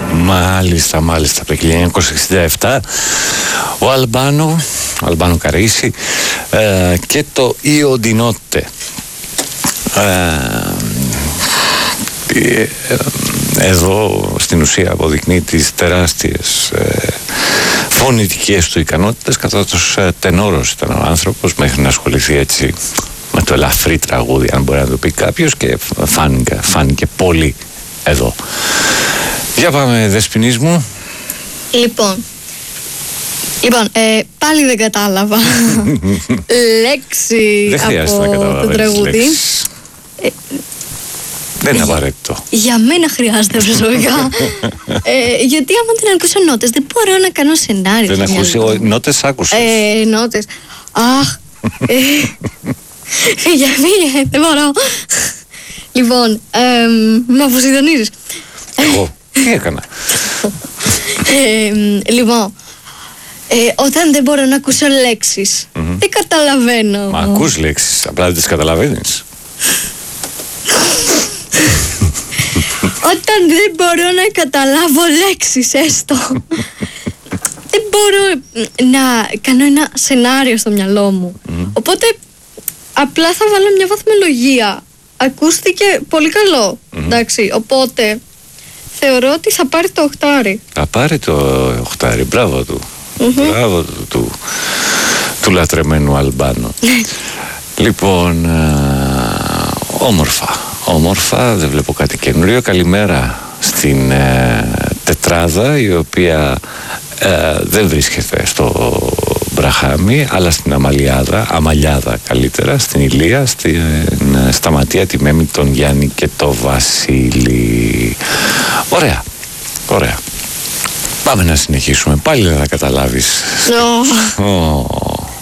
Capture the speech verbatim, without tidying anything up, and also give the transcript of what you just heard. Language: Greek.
Μάλιστα, μάλιστα. Από το χίλια εννιακόσια εξήντα επτά ο Αλμπάνο, ο Αλμπάνο Καρίσι ε, και το Io di notte. Ε, ε, ε, εδώ στην ουσία αποδεικνύει τις τεράστιες ε, φωνητικές του ικανότητες, καθώς ε, τενόρος ήταν ο άνθρωπος μέχρι να ασχοληθεί έτσι με το ελαφρύ τραγούδι, αν μπορεί να το πει κάποιος, και φάνηκε, φάνηκε πολύ εδώ. Για πάμε, Δεσποινής μου. Λοιπόν, λοιπόν ε, πάλι δεν κατάλαβα λέξη δεν χρειάζεται από να το τραγούδι. Ε, δεν είναι απαραίτητο. Για μένα χρειάζεται προσωπικά. ε, γιατί άμα δεν ακούσω νότες, δεν μπορώ να κάνω σενάριο. Δεν ακούσει, νότες άκουσες. Ε, νότες. Αχ. ε, Φύγε, φύγε, δεν μπορώ. Λοιπόν, ε, με αποσυντονίζεις. Εγώ, τι έκανα. ε, λοιπόν, ε, όταν δεν μπορώ να ακούσω λέξεις, mm-hmm. δεν καταλαβαίνω. Μα ακούς λέξεις, απλά δεν τις καταλαβαίνεις. Όταν δεν μπορώ να καταλάβω λέξεις έστω, δεν μπορώ να κάνω ένα σενάριο στο μυαλό μου. Mm. Οπότε απλά θα βάλω μια βαθμολογία. Ακούστηκε πολύ καλό, mm-hmm. εντάξει, οπότε θεωρώ ότι θα πάρει το οχτάρι. Θα πάρει το οχτάρι, μπράβο του. Mm-hmm. Μπράβο του, του, του λατρεμένου Αλμπάνο. Λοιπόν, α, όμορφα, όμορφα, δεν βλέπω κάτι καινούριο. Καλημέρα στην ε, τετράδα, η οποία ε, δεν βρίσκεται στο Μπραχάμι, αλλά στην Αμαλιάδα, Αμαλιάδα καλύτερα, στην Ηλία, στην ε, Σταματία, τη Μέμη, τον Γιάννη και το Βασίλη. Ωραία, ωραία. Πάμε να συνεχίσουμε. Πάλι δεν θα καταλάβεις. Oh. Oh.